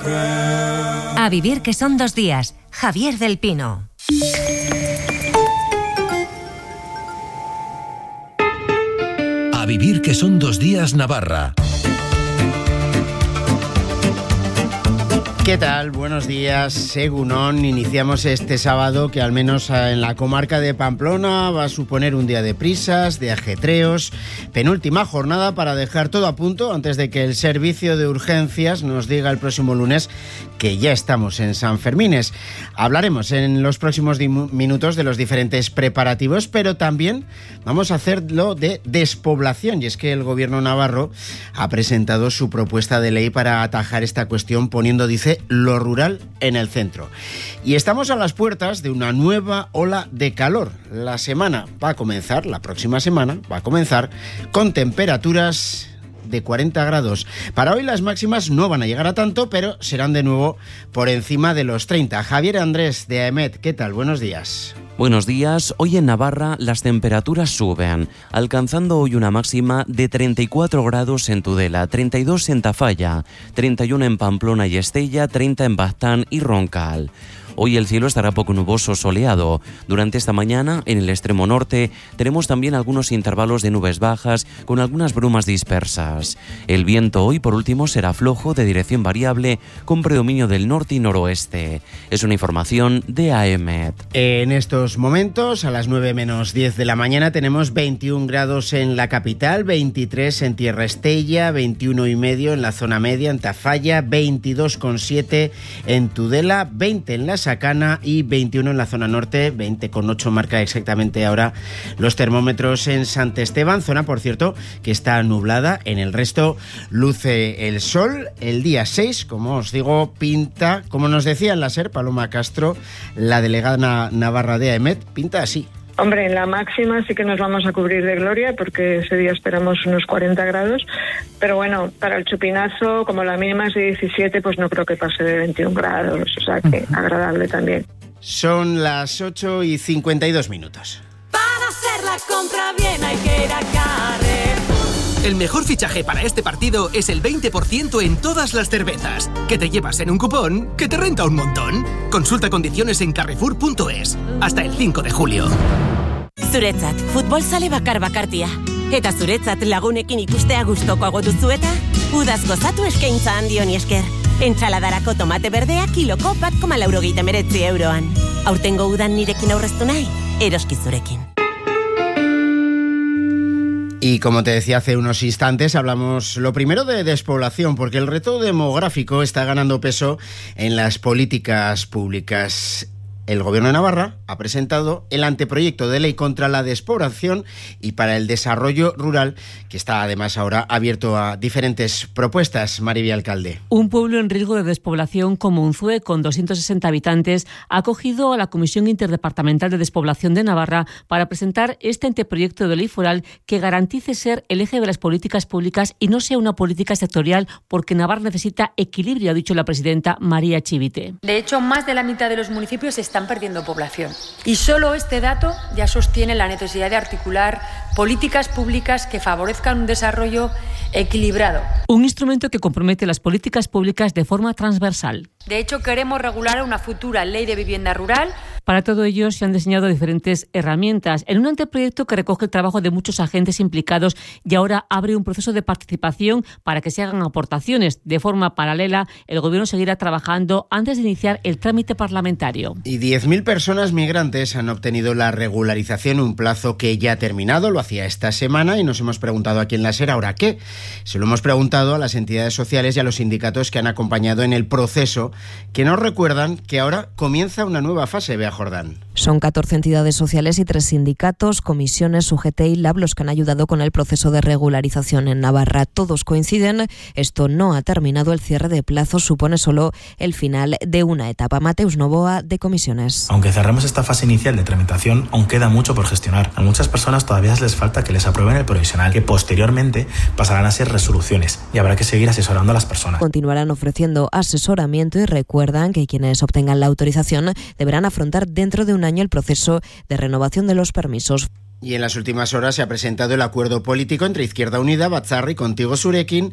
A vivir que son 2 días. Javier del Pino. A vivir que son 2 días Navarra. ¿Qué tal? Buenos días, Egunon. Iniciamos este sábado que al menos en la comarca de Pamplona va a suponer un día de prisas, de ajetreos, penúltima jornada para dejar todo a punto antes de que el servicio de urgencias nos diga el próximo lunes que ya estamos en San Fermines. Hablaremos en los próximos minutos de los diferentes preparativos, pero también vamos a hacerlo de despoblación, y es que el gobierno navarro ha presentado su propuesta de ley para atajar esta cuestión poniendo, dice, lo rural en el centro. Y estamos a las puertas de una nueva ola de calor. La próxima semana va a comenzar con temperaturas de 40 grados. Para hoy las máximas no van a llegar a tanto, pero serán de nuevo por encima de los 30. Javier Andrés de AEMET, ¿qué tal? Buenos días. Buenos días. Hoy en Navarra las temperaturas suben, alcanzando hoy una máxima de 34 grados en Tudela, 32 en Tafalla, 31 en Pamplona y Estella, 30 en Baztán y Roncal. Hoy el cielo estará poco nuboso, soleado. Durante esta mañana, en el extremo norte, tenemos también algunos intervalos de nubes bajas con algunas brumas dispersas. El viento hoy, por último, será flojo, de dirección variable, con predominio del norte y noroeste. Es una información de AEMET. En estos momentos, a las 9 menos 10 de la mañana, tenemos 21 grados en la capital, 23 en Tierra Estella, 21,5 en la zona media, en Tafalla, 22,7 en Tudela, 20 en la Sacana y 21 en la zona norte, 20,8 marca exactamente ahora los termómetros en Sant Esteban, zona, por cierto, que está nublada. En el resto luce el sol. El día 6, como os digo, pinta, como nos decía en la SER, Paloma Castro, la delegada navarra de AEMET, pinta así. Hombre, en la máxima sí que nos vamos a cubrir de gloria porque ese día esperamos unos 40 grados, pero bueno, para el chupinazo, como la mínima es de 17, pues no creo que pase de 21 grados, o sea que agradable también. Son las 8:52. Para hacer la compra bien hay que ir a Carrefour. El mejor fichaje para este partido es el 20% en todas las cervezas, que te llevas en un cupón que te renta un montón. Consulta condiciones en carrefour.es. Hasta el 5 de julio. Zuretzat, futbol zale bakartia. Eta zuretzat lagunekin ikustea gustokoago duzu eta udaz gozatu eskaintza handi honi esker. Entzaladarako tomate berdea kiloko 1,89 euroan. Aurtengo udan nirekin aurreztu nahi, eroski zurekin. Y como te decía hace unos instantes, hablamos lo primero de despoblación, porque el reto demográfico está ganando peso en las políticas públicas. El Gobierno de Navarra ha presentado el anteproyecto de ley contra la despoblación y para el desarrollo rural, que está además ahora abierto a diferentes propuestas. Mariby Alcalde. Un pueblo en riesgo de despoblación como Unzué, con 260 habitantes, ha acogido a la Comisión Interdepartamental de Despoblación de Navarra para presentar este anteproyecto de ley foral que garantice ser el eje de las políticas públicas y no sea una política sectorial, porque Navarra necesita equilibrio, ha dicho la presidenta María Chivite. De hecho, más de la mitad de los municipios están perdiendo población. Y solo este dato ya sostiene la necesidad de articular políticas públicas que favorezcan un desarrollo equilibrado. Un instrumento que compromete las políticas públicas de forma transversal. De hecho, queremos regular una futura ley de vivienda rural. Para todo ello se han diseñado diferentes herramientas en un anteproyecto que recoge el trabajo de muchos agentes implicados y ahora abre un proceso de participación para que se hagan aportaciones. De forma paralela, el Gobierno seguirá trabajando antes de iniciar el trámite parlamentario. Y 10.000 personas migrantes han obtenido la regularización, un plazo que ya ha terminado, lo hacía esta semana, y nos hemos preguntado aquí en la SER, ¿ahora qué? Se lo hemos preguntado a las entidades sociales y a los sindicatos que han acompañado en el proceso, que nos recuerdan que ahora comienza una nueva fase. Bea Jordán. Son 14 entidades sociales y 3 sindicatos, comisiones, UGT y LAB los que han ayudado con el proceso de regularización en Navarra. Todos coinciden, esto no ha terminado, el cierre de plazos supone solo el final de una etapa. Mateus Novoa, de Comisiones. Aunque cerremos esta fase inicial de tramitación, aún queda mucho por gestionar. A muchas personas todavía les falta que les aprueben el provisional, que posteriormente pasarán a ser resoluciones y habrá que seguir asesorando a las personas. Continuarán ofreciendo asesoramiento y recuerdan que quienes obtengan la autorización deberán afrontar dentro de un año el proceso de renovación de los permisos. Y en las últimas horas se ha presentado el acuerdo político entre Izquierda Unida, Batzarra y Contigo Zurekin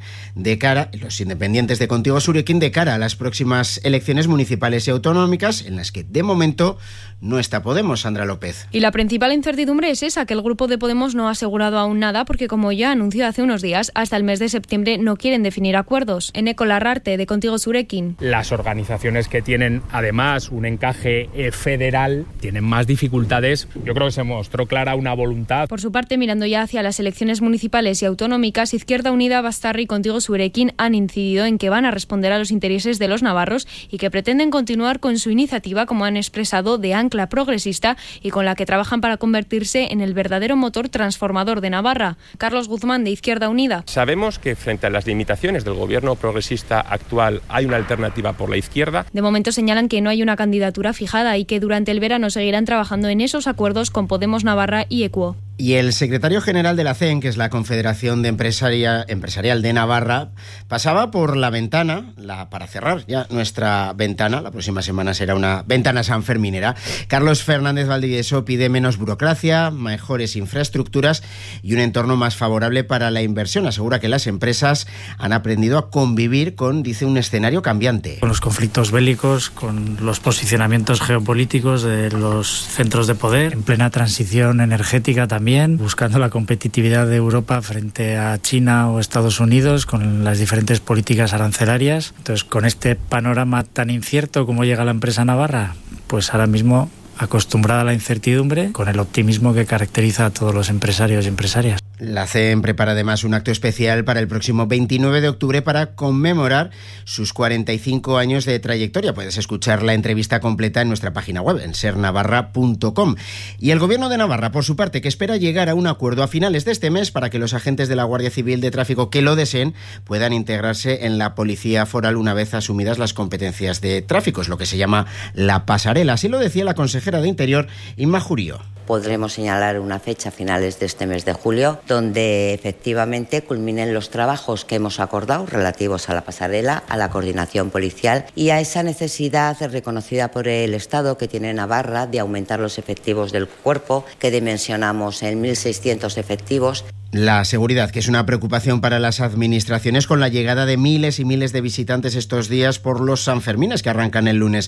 los independientes de Contigo Zurekin de cara a las próximas elecciones municipales y autonómicas, en las que de momento no está Podemos, Sandra López. Y la principal incertidumbre es esa, que el grupo de Podemos no ha asegurado aún nada porque, como ya anunció hace unos días, hasta el mes de septiembre no quieren definir acuerdos. Eneco Larrarte, de Contigo Zurekin. Las organizaciones que tienen además un encaje federal tienen más dificultades. Yo creo que se mostró clara una voluntad. Por su parte, mirando ya hacia las elecciones municipales y autonómicas, Izquierda Unida, Batzarra y Contigo Zurekin han incidido en que van a responder a los intereses de los navarros y que pretenden continuar con su iniciativa, como han expresado, de ancla progresista y con la que trabajan para convertirse en el verdadero motor transformador de Navarra. Carlos Guzmán, de Izquierda Unida. Sabemos que frente a las limitaciones del gobierno progresista actual hay una alternativa por la izquierda. De momento señalan que no hay una candidatura fijada y que durante el verano seguirán trabajando en esos acuerdos con Podemos Navarra y Equo. Y el secretario general de la CEN, que es la Confederación de Empresarial de Navarra, pasaba por la ventana, para cerrar ya nuestra ventana, la próxima semana será una ventana sanferminera. Carlos Fernández Valdivieso pide menos burocracia, mejores infraestructuras y un entorno más favorable para la inversión. Asegura que las empresas han aprendido a convivir con, dice, un escenario cambiante. Con los conflictos bélicos, con los posicionamientos geopolíticos de los centros de poder, en plena transición energética también, buscando la competitividad de Europa frente a China o Estados Unidos con las diferentes políticas arancelarias. Entonces, con este panorama tan incierto, ¿cómo llega la empresa navarra? Pues ahora mismo acostumbrada a la incertidumbre, con el optimismo que caracteriza a todos los empresarios y empresarias. La CEN prepara además un acto especial para el próximo 29 de octubre para conmemorar sus 45 años de trayectoria. Puedes escuchar la entrevista completa en nuestra página web, en sernavarra.com. Y el Gobierno de Navarra, por su parte, que espera llegar a un acuerdo a finales de este mes para que los agentes de la Guardia Civil de Tráfico que lo deseen puedan integrarse en la Policía Foral una vez asumidas las competencias de tráfico. Es lo que se llama la pasarela. Así lo decía la consejera de Interior, Inma Jurío. Podremos señalar una fecha a finales de este mes de julio, donde efectivamente culminen los trabajos que hemos acordado relativos a la pasarela, a la coordinación policial y a esa necesidad reconocida por el Estado que tiene Navarra de aumentar los efectivos del cuerpo, que dimensionamos en 1.600 efectivos. La seguridad, que es una preocupación para las administraciones con la llegada de miles y miles de visitantes estos días por los Sanfermines que arrancan el lunes.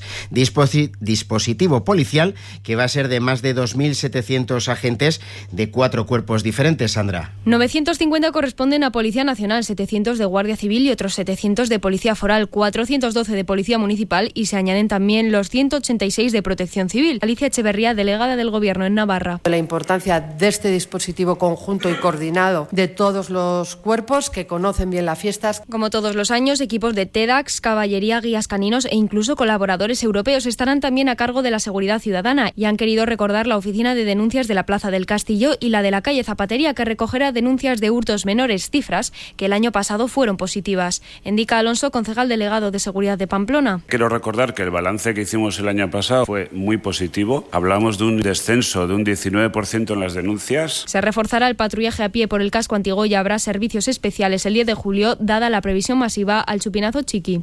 Dispositivo policial que va a ser de más de 2.700 agentes de 4 cuerpos diferentes, Sandra. 950 corresponden a Policía Nacional, 700 de Guardia Civil y otros 700 de Policía Foral, 412 de Policía Municipal y se añaden también los 186 de Protección Civil. Alicia Echeverría, delegada del Gobierno en Navarra. La importancia de este dispositivo conjunto y coordinado de todos los cuerpos que conocen bien las fiestas. Como todos los años, equipos de TEDx, caballería, guías caninos e incluso colaboradores europeos estarán también a cargo de la seguridad ciudadana y han querido recordar la oficina de denuncias de la Plaza del Castillo y la de la calle Zapatería, que recogerá denuncias de hurtos menores, cifras que el año pasado fueron positivas. Indica Alonso, concejal delegado de Seguridad de Pamplona. Quiero recordar que el balance que hicimos el año pasado fue muy positivo. Hablamos de un descenso de un 19% en las denuncias. Se reforzará el patrullaje a pie por el casco antiguo y habrá servicios especiales el 10 de julio, dada la previsión masiva al Chupinazo Chiqui.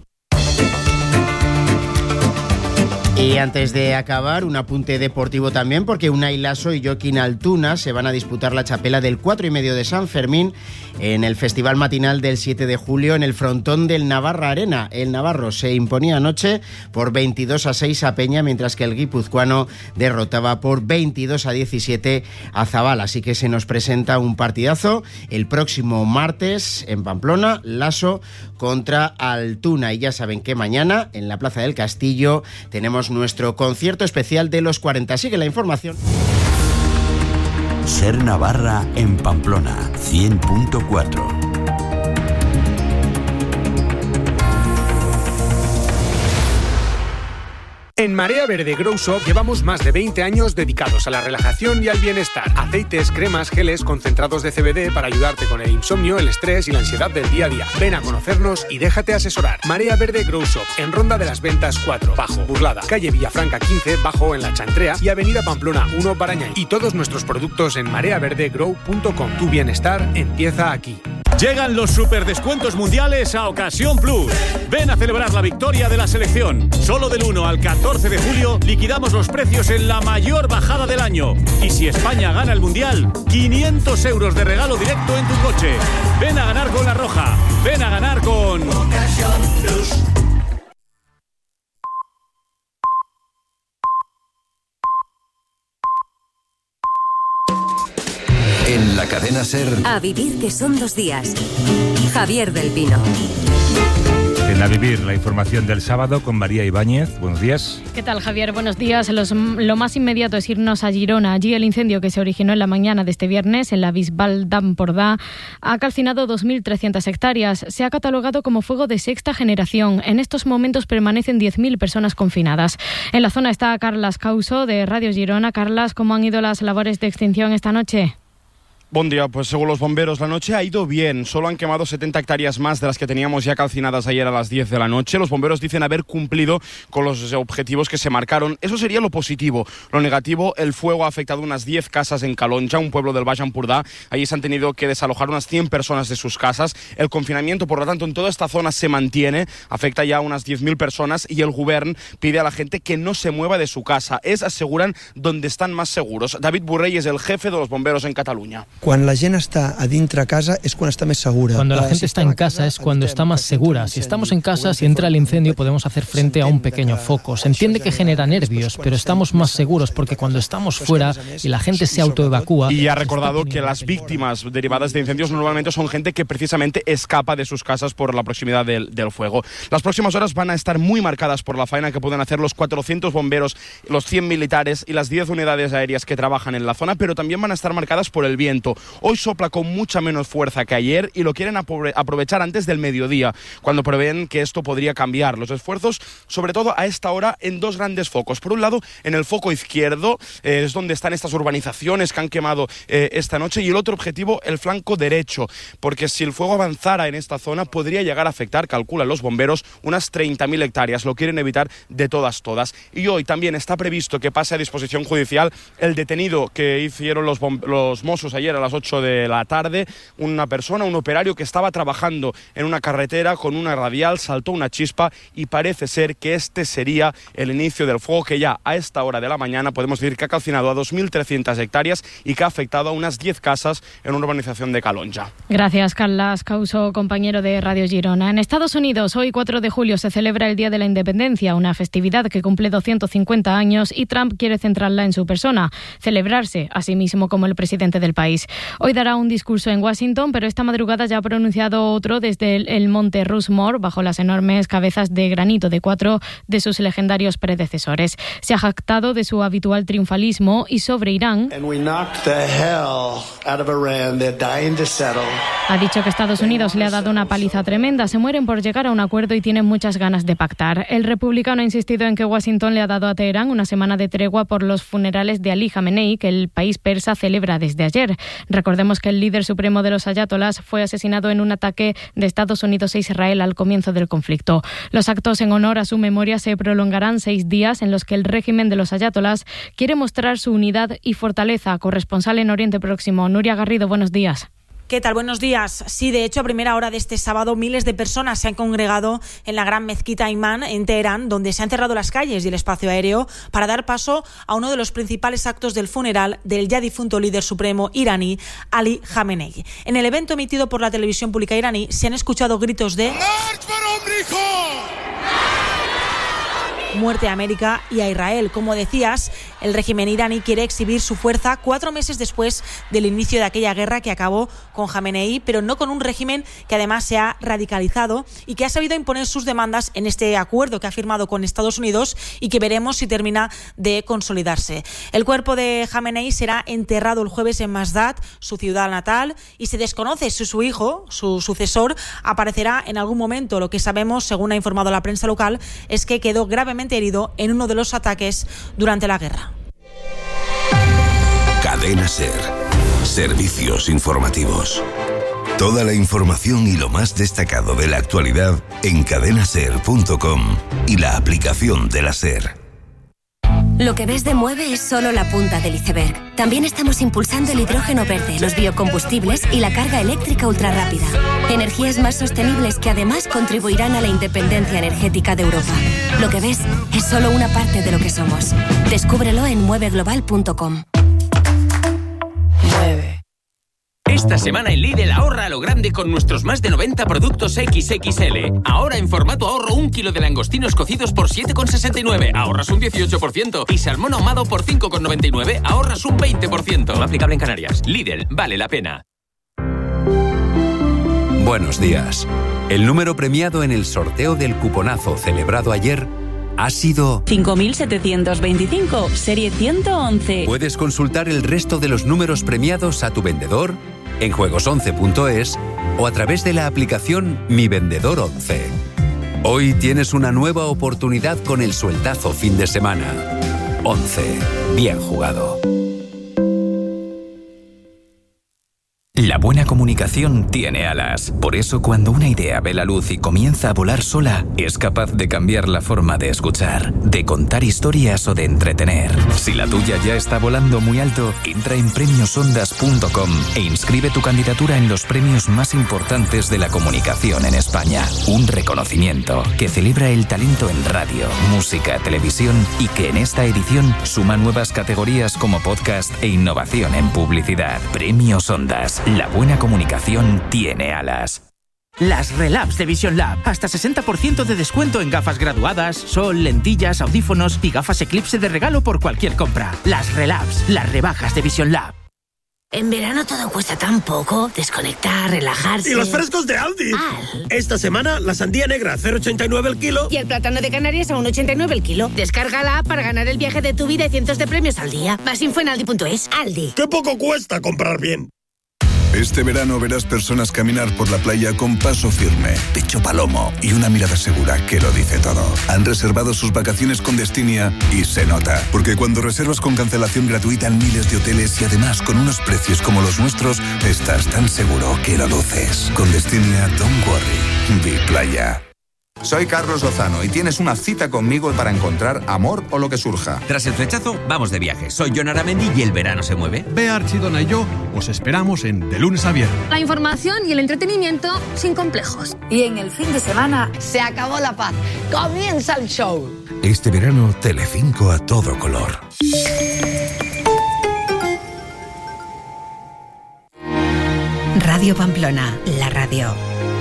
Y antes de acabar, un apunte deportivo también, porque Unai Laso y Joaquín Altuna se van a disputar la chapela del 4,5 de San Fermín en el Festival Matinal del 7 de julio en el frontón del Navarra Arena. El navarro se imponía anoche por 22-6 a Peña, mientras que el guipuzcoano derrotaba por 22-17 a Zabal. Así que se nos presenta un partidazo el próximo martes en Pamplona, Laso contra Altuna. Y ya saben que mañana en la Plaza del Castillo tenemos nuestro concierto especial de los 40. Sigue la información. Ser Navarra en Pamplona, 100.4. En Marea Verde Grow Shop llevamos más de 20 años dedicados a la relajación y al bienestar. Aceites, cremas, geles, concentrados de CBD para ayudarte con el insomnio, el estrés y la ansiedad del día a día. Ven a conocernos y déjate asesorar. Marea Verde Grow Shop, en Ronda de las Ventas 4, Bajo, Burlada, calle Villafranca 15, Bajo, en La Chantrea y avenida Pamplona 1, Barañáin. Y todos nuestros productos en mareaverdegrow.com. Tu bienestar empieza aquí. Llegan los superdescuentos mundiales a Ocasión Plus. Ven a celebrar la victoria de la selección. Solo del 1 al 14 de julio liquidamos los precios en la mayor bajada del año. Y si España gana el mundial, 500 euros de regalo directo en tu coche. Ven a ganar con La Roja. Ven a ganar con Ocasión Plus. En la cadena SER. A vivir que son 2 días. Javier del Pino. En A Vivir, la información del sábado con María Ibáñez. Buenos días. ¿Qué tal, Javier? Buenos días. Lo más inmediato es irnos a Girona. Allí el incendio que se originó en la mañana de este viernes en la Bisbal d'Empordà ha calcinado 2.300 hectáreas. Se ha catalogado como fuego de 6ª generación. En estos momentos permanecen 10.000 personas confinadas. En la zona está Carlas Couso de Radio Girona. Carlas, ¿cómo han ido las labores de extinción esta noche? Buen día, pues según los bomberos la noche ha ido bien, solo han quemado 70 hectáreas más de las que teníamos ya calcinadas ayer a las 10 de la noche. Los bomberos dicen haber cumplido con los objetivos que se marcaron. Eso sería lo positivo. Lo negativo, el fuego ha afectado unas 10 casas en Calonja, un pueblo del Baix Empordà. Allí se han tenido que desalojar unas 100 personas de sus casas. El confinamiento, por lo tanto, en toda esta zona se mantiene, afecta ya a unas 10.000 personas y el govern pide a la gente que no se mueva de su casa. Aseguran, donde están más seguros. David Borrell es el jefe de los bomberos en Cataluña. Cuando la gente está adentro a casa es cuando está más segura. Cuando la gente está en casa es cuando está más segura. Si estamos en casa, si entra el incendio, podemos hacer frente a un pequeño foco. Se entiende que genera nervios, pero estamos más seguros porque cuando estamos fuera y la gente se autoevacúa... Y ha recordado que las víctimas derivadas de incendios normalmente son gente que precisamente escapa de sus casas por la proximidad del fuego. Las próximas horas van a estar muy marcadas por la faena que pueden hacer los 400 bomberos, los 100 militares y las 10 unidades aéreas que trabajan en la zona, pero también van a estar marcadas por el viento. Hoy sopla con mucha menos fuerza que ayer y lo quieren aprovechar antes del mediodía, cuando prevén que esto podría cambiar. Los esfuerzos, sobre todo a esta hora, en 2 grandes focos. Por un lado, en el foco izquierdo, es donde están estas urbanizaciones que han quemado esta noche, y el otro objetivo, el flanco derecho, porque si el fuego avanzara en esta zona, podría llegar a afectar, calculan los bomberos, unas 30.000 hectáreas. Lo quieren evitar de todas. Y hoy también está previsto que pase a disposición judicial el detenido que hicieron los Mossos ayer a las 8 de la tarde, una persona, un operario que estaba trabajando en una carretera con una radial, saltó una chispa y parece ser que este sería el inicio del fuego que ya a esta hora de la mañana podemos decir que ha calcinado a 2.300 hectáreas y que ha afectado a unas 10 casas en una urbanización de Calonja. Gracias, Carlas Couso, compañero de Radio Girona. En Estados Unidos, hoy 4 de julio se celebra el Día de la Independencia, una festividad que cumple 250 años y Trump quiere centrarla en su persona, celebrarse a sí mismo como el presidente del país. Hoy dará un discurso en Washington, pero esta madrugada ya ha pronunciado otro desde el monte Rushmore, bajo las enormes cabezas de granito de 4 de sus legendarios predecesores. Se ha jactado de su habitual triunfalismo y sobre Irán ha dicho que Estados Unidos le ha dado una paliza tremenda, se mueren por llegar a un acuerdo y tienen muchas ganas de pactar. El republicano ha insistido en que Washington le ha dado a Teherán una semana de tregua por los funerales de Ali Khamenei, que el país persa celebra desde ayer. Recordemos que el líder supremo de los ayatolás fue asesinado en un ataque de Estados Unidos e Israel al comienzo del conflicto. Los actos en honor a su memoria se prolongarán 6 días en los que el régimen de los ayatolás quiere mostrar su unidad y fortaleza. Corresponsal en Oriente Próximo, Nuria Garrido, buenos días. ¿Qué tal? Buenos días. Sí, de hecho, a primera hora de este sábado, miles de personas se han congregado en la gran mezquita Imán en Teherán, donde se han cerrado las calles y el espacio aéreo para dar paso a uno de los principales actos del funeral del ya difunto líder supremo iraní, Ali Khamenei. En el evento emitido por la televisión pública iraní se han escuchado gritos de muerte a América y a Israel. Como decías, el régimen iraní quiere exhibir su fuerza 4 meses después del inicio de aquella guerra que acabó con Khamenei, pero no con un régimen que además se ha radicalizado y que ha sabido imponer sus demandas en este acuerdo que ha firmado con Estados Unidos y que veremos si termina de consolidarse. El cuerpo de Khamenei será enterrado el jueves en Masdad, su ciudad natal, y se desconoce si su hijo, su sucesor, aparecerá en algún momento. Lo que sabemos, según ha informado la prensa local, es que quedó gravemente herido en uno de los ataques durante la guerra. Cadena SER. Servicios informativos. Toda la información y lo más destacado de la actualidad en cadenaser.com y la aplicación de la SER. Lo que ves de Mueve es solo la punta del iceberg. También estamos impulsando el hidrógeno verde, los biocombustibles y la carga eléctrica ultrarrápida. Energías más sostenibles que además contribuirán a la independencia energética de Europa. Lo que ves es solo una parte de lo que somos. Descúbrelo en mueveglobal.com. Esta semana en Lidl ahorra a lo grande con nuestros más de 90 productos XXL. Ahora en formato ahorro 1 kilo de langostinos cocidos por 7,69, ahorras un 18%. Y salmón ahumado por 5,99, ahorras un 20%. No aplicable en Canarias. Lidl, vale la pena. Buenos días. El número premiado en el sorteo del cuponazo celebrado ayer ha sido 5.725, serie 111. Puedes consultar el resto de los números premiados a tu vendedor en juegos11.es o a través de la aplicación Mi Vendedor 11. Hoy tienes una nueva oportunidad con el sueldazo fin de semana. 11. Bien jugado. La buena comunicación tiene alas. Por eso, cuando una idea ve la luz y comienza a volar sola, es capaz de cambiar la forma de escuchar, de contar historias o de entretener. Si la tuya ya está volando muy alto, entra en premiosondas.com e inscribe tu candidatura en los premios más importantes de la comunicación en España. Un reconocimiento que celebra el talento en radio, música, televisión y que en esta edición suma nuevas categorías como podcast e innovación en publicidad. Premios Ondas. La buena comunicación tiene alas. Las Relabs de Vision Lab. Hasta 60% de descuento en gafas graduadas, sol, lentillas, audífonos y gafas Eclipse de regalo por cualquier compra. Las Relabs, las rebajas de Vision Lab. En verano todo cuesta tan poco. Desconectar, relajarse. ¡Y los frescos de Aldi! Esta semana, la sandía negra a 0,89 el kilo. Y el plátano de Canarias a 1,89 el kilo. Descarga la app para ganar el viaje de tu vida y cientos de premios al día. Más info en aldi.es. Aldi. ¡Qué poco cuesta comprar bien! Este verano verás personas caminar por la playa con paso firme, pecho palomo y una mirada segura que lo dice todo. Han reservado sus vacaciones con Destinia y se nota, porque cuando reservas con cancelación gratuita en miles de hoteles y además con unos precios como los nuestros, estás tan seguro que lo luces. Con Destinia, don't worry, be playa. Soy Carlos Lozano y tienes una cita conmigo para encontrar amor o lo que surja. Tras el flechazo, vamos de viaje. Soy Jon Aramendi y el verano se mueve. Bea Archidona y yo os esperamos en De Lunes a Viernes. La información y el entretenimiento sin complejos. Y en el fin de semana se acabó la paz. Comienza el show. Este verano, Telecinco a todo color. Radio Pamplona, la radio.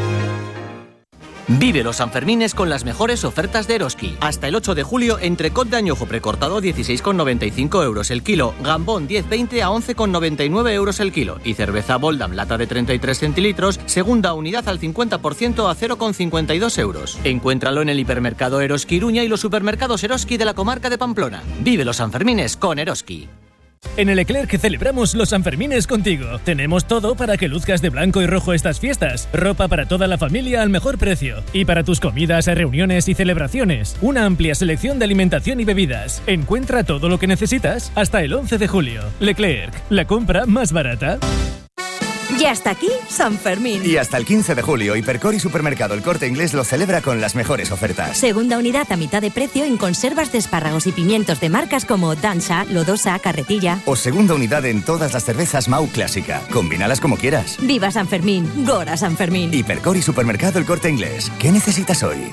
Vive los Sanfermines con las mejores ofertas de Eroski. Hasta el 8 de julio, entrecot de añojo precortado 16,95 euros el kilo, gambón 10,20 a 11,99 euros el kilo y cerveza Boldam lata de 33 centilitros, segunda unidad al 50% a 0,52 euros. Encuéntralo en el hipermercado Eroski Iruña y los supermercados Eroski de la comarca de Pamplona. Vive los Sanfermines con Eroski. En el Leclerc celebramos los Sanfermines contigo. Tenemos todo para que luzcas de blanco y rojo estas fiestas. Ropa para toda la familia al mejor precio. Y para tus comidas, reuniones y celebraciones. Una amplia selección de alimentación y bebidas. Encuentra todo lo que necesitas hasta el 11 de julio. Leclerc, la compra más barata. Y hasta aquí San Fermín. Y hasta el 15 de julio, Hipercor y Supermercado El Corte Inglés lo celebra con las mejores ofertas. Segunda unidad a mitad de precio en conservas de espárragos y pimientos de marcas como Dansa, Lodosa, Carretilla. O segunda unidad en todas las cervezas Mau Clásica. Combínalas como quieras. ¡Viva San Fermín! ¡Gora San Fermín! Hipercor y Supermercado El Corte Inglés. ¿Qué necesitas hoy?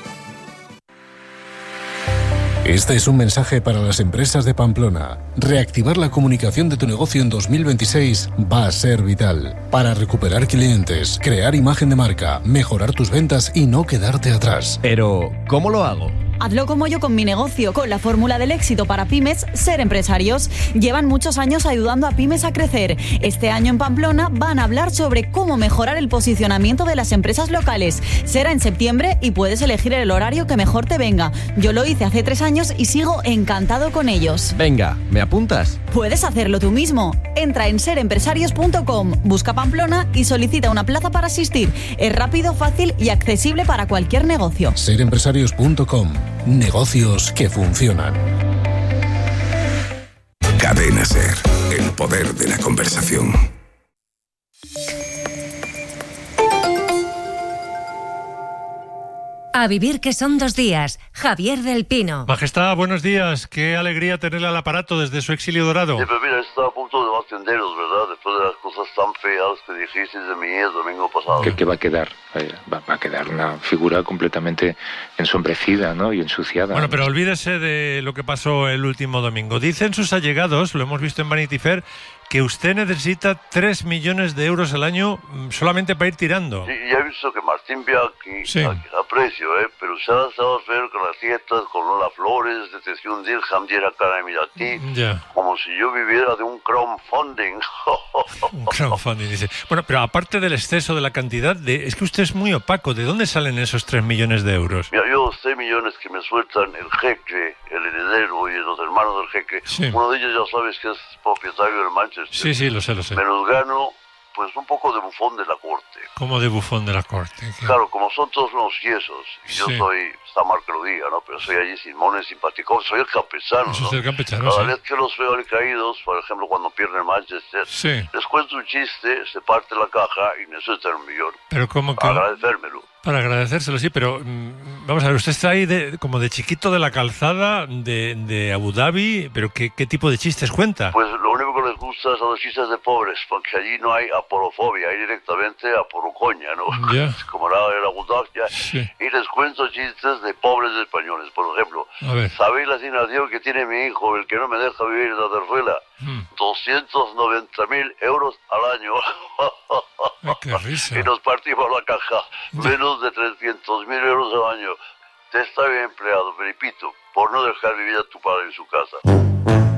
Este es un mensaje para las empresas de Pamplona. Reactivar la comunicación de tu negocio en 2026 va a ser vital. Para recuperar clientes, crear imagen de marca, mejorar tus ventas y no quedarte atrás. Pero, ¿cómo lo hago? Hazlo como yo con mi negocio, con la fórmula del éxito para pymes, Ser Empresarios. Llevan muchos años ayudando a pymes a crecer. Este año en Pamplona van a hablar sobre cómo mejorar el posicionamiento de las empresas locales. Será en septiembre y puedes elegir el horario que mejor te venga. Yo lo hice hace 3 años y sigo encantado con ellos. Venga, ¿me apuntas? Puedes hacerlo tú mismo. Entra en serempresarios.com, busca Pamplona y solicita una plaza para asistir. Es rápido, fácil y accesible para cualquier negocio. Serempresarios.com. Negocios que funcionan. Cadena Ser, el poder de la conversación. A vivir que son 2 días. Javier del Pino. Majestad, buenos días. Qué alegría tenerle al aparato desde su exilio dorado. Sí, pero mira, está a punto de no atenderos, ¿verdad? Después de las cosas tan feas que dijisteis de mí el domingo pasado. ¿Qué va a quedar? Va a quedar una figura completamente ensombrecida, ¿no? Y ensuciada. Bueno, pero olvídese de lo que pasó el último domingo. Dicen sus allegados, lo hemos visto en Vanity Fair, que usted necesita 3 millones de euros al año solamente para ir tirando. Sí, ya he visto que Martín Bianchi, aprecio, pero se ha estado ver con las dietas, con Lola Flores, de un dirham de Iracana Emirati, como si yo viviera de un crowdfunding. Un crowdfunding, dice. Bueno, pero aparte del exceso de la cantidad, es que usted es muy opaco. ¿De dónde salen esos 3 millones de euros? Mira, yo 6 millones que me sueltan el jeque, el heredero y los hermanos del jeque. Uno de ellos ya sabes que es propietario del Manchester. Sí, lo sé. Me los gano, pues un poco de bufón de la corte. ¿Cómo de bufón de la corte? Claro, como son todos unos yesos, y yo soy, está mal que lo diga, ¿no? Pero soy allí Simón, simpático, soy el campesano, Eso ¿no? es el campechano, Cada vez que los veo caídos, por ejemplo, cuando pierden el Manchester, les cuento un chiste, se parte la caja y me sueltan 1 millón. Pero ¿cómo que? Para agradecérmelo. Para agradecérselo, sí, pero vamos a ver, usted está ahí como de chiquito de la calzada de Abu Dhabi, pero ¿qué tipo de chistes cuenta? Pues lo único que les gusta son los chistes de pobres, porque allí no hay aporofobia, hay directamente aporocoña, ¿no? Como era Abu Dhabi, y les cuento chistes de pobres españoles. Por ejemplo, ¿sabéis la asignación que tiene mi hijo, el que no me deja vivir en la terzuela? 290.000 euros al año. ¡Qué risa! Y nos partimos la caja. Menos de 300.000 euros al año. Te está bien empleado, Felipito, por no dejar vivir a tu padre en su casa.